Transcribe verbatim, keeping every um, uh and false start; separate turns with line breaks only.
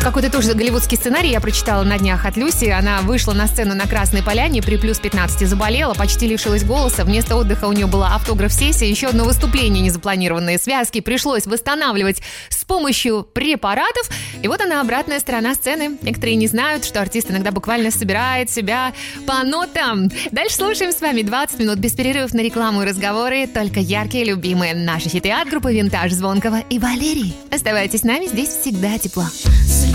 Какой-то тоже голливудский сценарий я прочитала на днях от Люси. Она вышла на сцену на Красной Поляне, при плюс пятнадцати заболела, почти лишилась голоса. Вместо отдыха у нее была автограф-сессия, еще одно выступление, незапланированные связки. Пришлось восстанавливать с помощью препаратов. И вот она, обратная сторона сцены. Некоторые не знают, что артист иногда буквально собирает себя по нотам. Дальше слушаем с вами двадцать минут без перерывов на рекламу и разговоры. Только яркие, любимые наши хиты от группы «Винтаж», Звонкого и Валерии. Оставайтесь с нами, здесь всегда тепло.